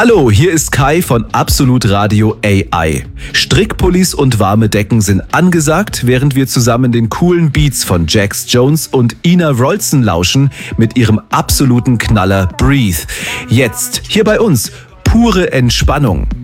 Hallo, hier ist Kai von Absolut Radio AI. Strickpullis und warme Decken sind angesagt, während wir zusammen den coolen Beats von Jax Jones und Ina Wroldsen lauschen mit ihrem absoluten Knaller Breathe. Jetzt, hier bei uns, pure Entspannung.